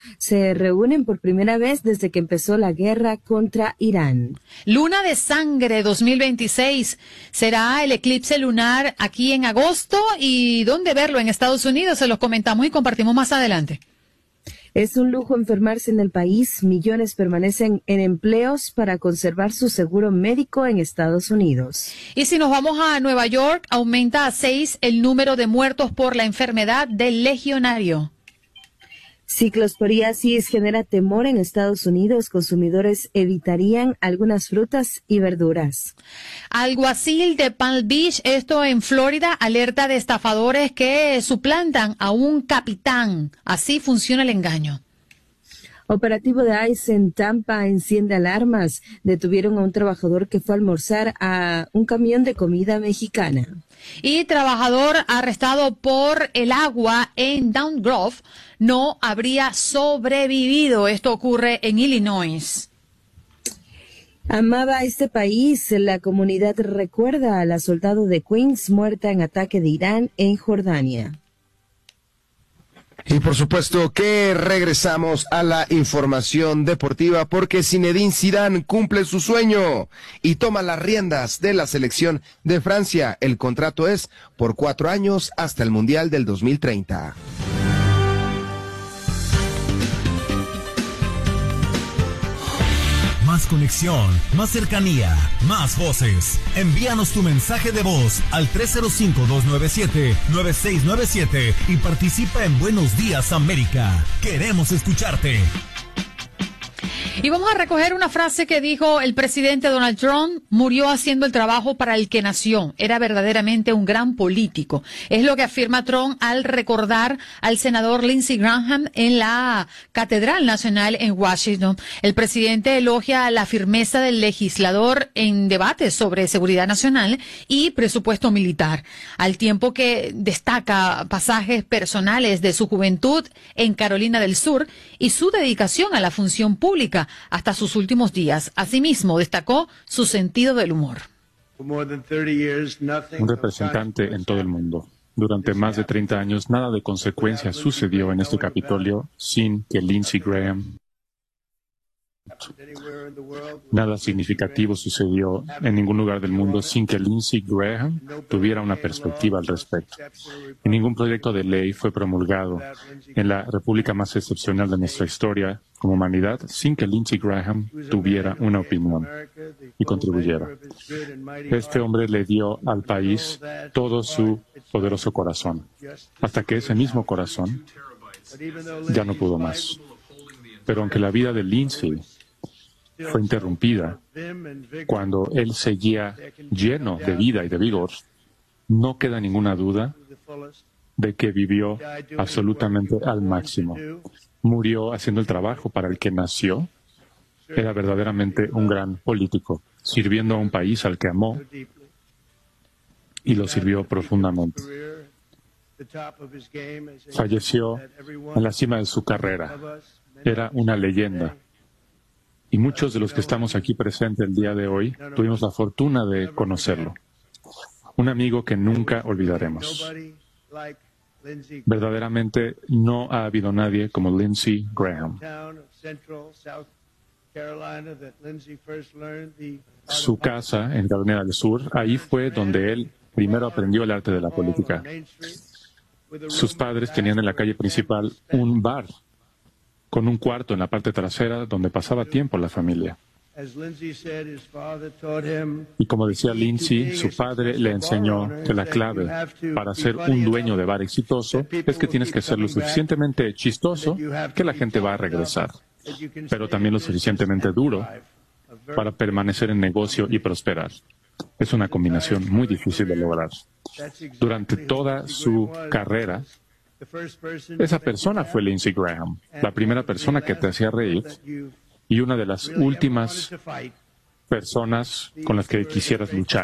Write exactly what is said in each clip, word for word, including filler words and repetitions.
se reúnen por primera vez desde que empezó la guerra contra Irán. Luna de Sangre dos mil veintiséis será el eclipse lunar aquí en agosto, y dónde verlo en Estados Unidos se los comentamos y compartimos más adelante. Es un lujo enfermarse en el país. Millones permanecen en empleos para conservar su seguro médico en Estados Unidos. Y si nos vamos a Nueva York, aumenta a seis el número de muertos por la enfermedad del legionario. Ciclosporiasis genera temor en Estados Unidos. Consumidores evitarían algunas frutas y verduras. Alguacil de Palm Beach, esto en Florida, alerta de estafadores que suplantan a un capitán. Así funciona el engaño. Operativo de ICE en Tampa enciende alarmas. Detuvieron a un trabajador que fue a almorzar a un camión de comida mexicana. Y trabajador arrestado por el agua en Down Grove no habría sobrevivido. Esto ocurre en Illinois. Amaba este país. La comunidad recuerda a la soldado de Queens muerta en ataque de Irán en Jordania. Y por supuesto que regresamos a la información deportiva porque Zinedine Zidane cumple su sueño y toma las riendas de la selección de Francia. El contrato es por cuatro años hasta el Mundial del dos mil treinta. Más conexión, más cercanía, más voces. Envíanos tu mensaje de voz al tres cero cinco, dos nueve siete, nueve seis nueve siete y participa en Buenos Días América. Queremos escucharte. Y vamos a recoger una frase que dijo el presidente Donald Trump: murió haciendo el trabajo para el que nació. Era verdaderamente un gran político. Es lo que afirma Trump al recordar al senador Lindsey Graham en la Catedral Nacional en Washington. El presidente elogia la firmeza del legislador en debates sobre seguridad nacional y presupuesto militar, al tiempo que destaca pasajes personales de su juventud en Carolina del Sur y su dedicación a la función pública hasta sus últimos días. Asimismo, destacó su sentido del humor. Un representante en todo el mundo. Durante más de treinta años, nada de consecuencia sucedió en este Capitolio sin que Lindsey Graham. Nada significativo sucedió en ningún lugar del mundo sin que Lindsey Graham tuviera una perspectiva al respecto. Y ningún proyecto de ley fue promulgado en la república más excepcional de nuestra historia como humanidad sin que Lindsey Graham tuviera una opinión y contribuyera. Este hombre le dio al país todo su poderoso corazón, hasta que ese mismo corazón ya no pudo más. Pero aunque la vida de Lindsey fue interrumpida cuando él seguía lleno de vida y de vigor, no queda ninguna duda de que vivió absolutamente al máximo. Murió haciendo el trabajo para el que nació. Era verdaderamente un gran político, sirviendo a un país al que amó y lo sirvió profundamente. Falleció en la cima de su carrera. Era una leyenda. Y muchos de los que estamos aquí presentes el día de hoy tuvimos la fortuna de conocerlo. Un amigo que nunca olvidaremos. Verdaderamente no ha habido nadie como Lindsey Graham. Su casa en Carolina del Sur, ahí fue donde él primero aprendió el arte de la política. Sus padres tenían en la calle principal un bar con un cuarto en la parte trasera donde pasaba tiempo la familia. Y como decía Lindsey, su padre le enseñó que la clave para ser un dueño de bar exitoso es que tienes que ser lo suficientemente chistoso que la gente va a regresar, pero también lo suficientemente duro para permanecer en negocio y prosperar. Es una combinación muy difícil de lograr. Durante toda su carrera, esa persona fue Lindsey Graham, la primera persona que te hacía reír y una de las últimas personas con las que quisieras luchar.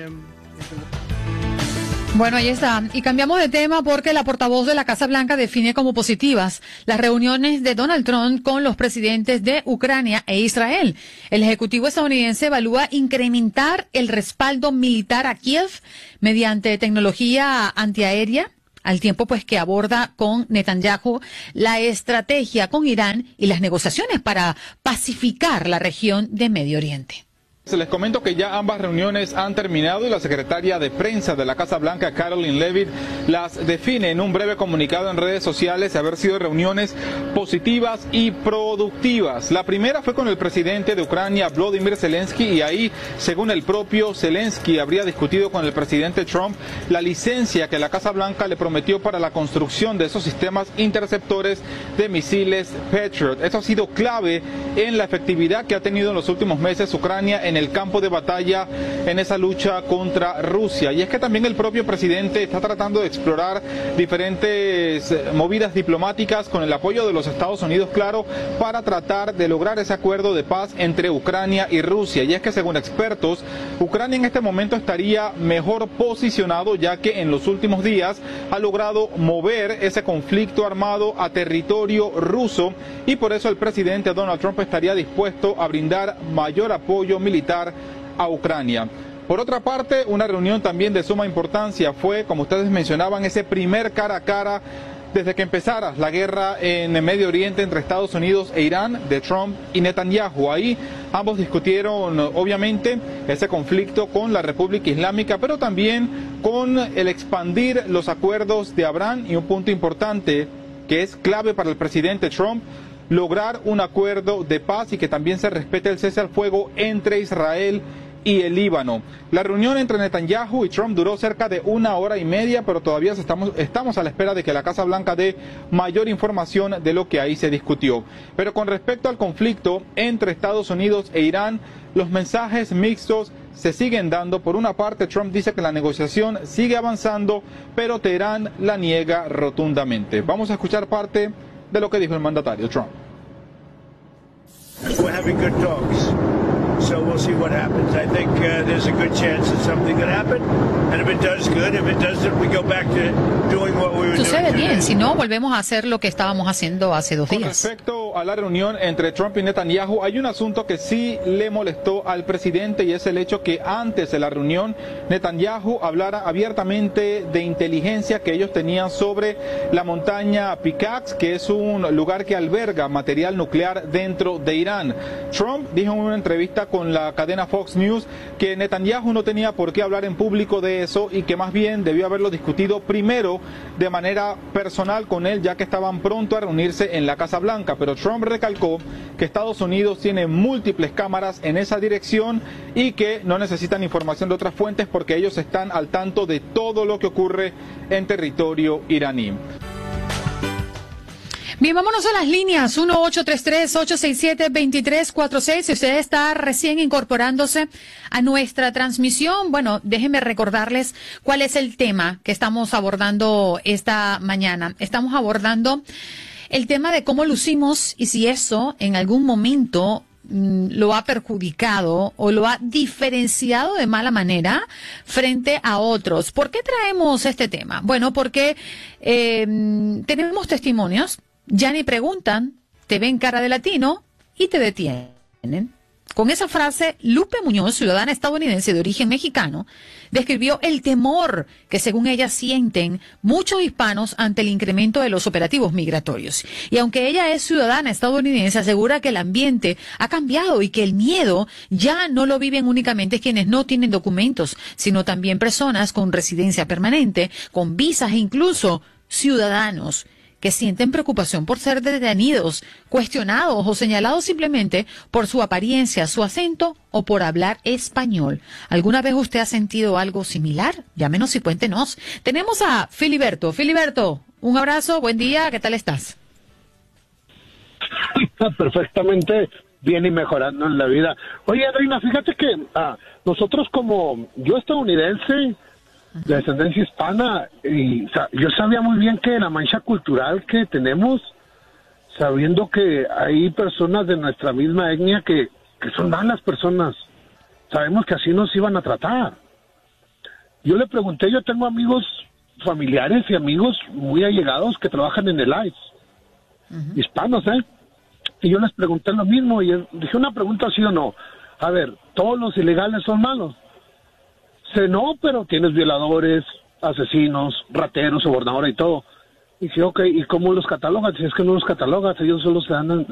Bueno, ahí está. Y cambiamos de tema porque la portavoz de la Casa Blanca define como positivas las reuniones de Donald Trump con los presidentes de Ucrania e Israel. El ejecutivo estadounidense evalúa incrementar el respaldo militar a Kiev mediante tecnología antiaérea, al tiempo pues que aborda con Netanyahu la estrategia con Irán y las negociaciones para pacificar la región de Medio Oriente. Se les comento que ya ambas reuniones han terminado y la secretaria de prensa de la Casa Blanca, Karoline Leavitt, las define en un breve comunicado en redes sociales haber sido reuniones positivas y productivas. La primera fue con el presidente de Ucrania, Volodymyr Zelensky, y ahí, según el propio Zelensky, habría discutido con el presidente Trump la licencia que la Casa Blanca le prometió para la construcción de esos sistemas interceptores de misiles Patriot. Eso ha sido clave en la efectividad que ha tenido en los últimos meses Ucrania en en el campo de batalla en esa lucha contra Rusia. Y es que también el propio presidente está tratando de explorar diferentes movidas diplomáticas con el apoyo de los Estados Unidos, claro, para tratar de lograr ese acuerdo de paz entre Ucrania y Rusia. Y es que según expertos, Ucrania en este momento estaría mejor posicionado, ya que en los últimos días ha logrado mover ese conflicto armado a territorio ruso, y por eso el presidente Donald Trump estaría dispuesto a brindar mayor apoyo militar a Ucrania. Por otra parte, una reunión también de suma importancia fue, como ustedes mencionaban, ese primer cara a cara desde que empezara la guerra en el Medio Oriente entre Estados Unidos e Irán, de Trump y Netanyahu. Ahí ambos discutieron, obviamente, ese conflicto con la República Islámica, pero también con el expandir los acuerdos de Abraham, y un punto importante que es clave para el presidente Trump, lograr un acuerdo de paz y que también se respete el cese al fuego entre Israel y el Líbano. La reunión entre Netanyahu y Trump duró cerca de una hora y media, pero todavía estamos, estamos a la espera de que la Casa Blanca dé mayor información de lo que ahí se discutió. Pero con respecto al conflicto entre Estados Unidos e Irán, los mensajes mixtos se siguen dando. Por una parte, Trump dice que la negociación sigue avanzando, pero Teherán la niega rotundamente. Vamos a escuchar parte de lo que dijo el mandatario Trump. We're having good talks, so we'll see what happens. I think uh, there's a good chance that something could happen, and if it does, good. If it doesn't, we go back to doing what we were doing. Sucede bien, si no, volvemos a hacer lo que estábamos haciendo hace dos días. Con respecto a la reunión entre Trump y Netanyahu, hay un asunto que sí le molestó al presidente, y es el hecho que antes de la reunión Netanyahu hablara abiertamente de inteligencia que ellos tenían sobre la montaña Pickaxe, que es un lugar que alberga material nuclear dentro de Irán. Trump dijo en una entrevista con la cadena Fox News que Netanyahu no tenía por qué hablar en público de eso, y que más bien debió haberlo discutido primero de manera personal con él, ya que estaban pronto a reunirse en la Casa Blanca. Pero Trump recalcó que Estados Unidos tiene múltiples cámaras en esa dirección y que no necesitan información de otras fuentes porque ellos están al tanto de todo lo que ocurre en territorio iraní. Bien, vámonos a las líneas uno ocho tres tres, ocho seis siete, dos tres cuatro seis. Si usted está recién incorporándose a nuestra transmisión, bueno, déjenme recordarles cuál es el tema que estamos abordando esta mañana. Estamos abordando el tema de cómo lucimos y si eso en algún momento mm, lo ha perjudicado o lo ha diferenciado de mala manera frente a otros. ¿Por qué traemos este tema? Bueno, porque eh, tenemos testimonios. Ya ni preguntan, te ven cara de latino y te detienen. Con esa frase, Lupe Muñoz, ciudadana estadounidense de origen mexicano, describió el temor que según ella sienten muchos hispanos ante el incremento de los operativos migratorios. Y aunque ella es ciudadana estadounidense, asegura que el ambiente ha cambiado y que el miedo ya no lo viven únicamente quienes no tienen documentos, sino también personas con residencia permanente, con visas e incluso ciudadanos que sienten preocupación por ser detenidos, cuestionados o señalados simplemente por su apariencia, su acento o por hablar español. ¿Alguna vez usted ha sentido algo similar? Llámenos y cuéntenos. Tenemos a Filiberto. Filiberto, un abrazo, buen día, ¿qué tal estás? Perfectamente bien y mejorando en la vida. Oye, Adriana, fíjate que ah, nosotros como yo estadounidense, de descendencia hispana, y sa- yo sabía muy bien que la mancha cultural que tenemos, sabiendo que hay personas de nuestra misma etnia que, que son malas personas, sabemos que así nos iban a tratar. Yo le pregunté, yo tengo amigos familiares y amigos muy allegados que trabajan en el I C E, uh-huh. hispanos, ¿eh? Y yo les pregunté lo mismo, y dije una pregunta sí o no. A ver, ¿todos los ilegales son malos? No, pero tienes violadores, asesinos, rateros, sobornadores y todo. Y dije, ok, ¿y cómo los catalogas? Si es que no los catalogas, ellos solo se dan